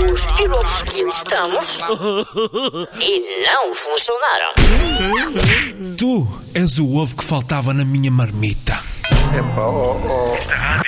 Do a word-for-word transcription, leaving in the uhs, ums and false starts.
os pilotos que testamos e não funcionaram. Tu és o ovo que faltava na minha marmita. Epá, oh, oh.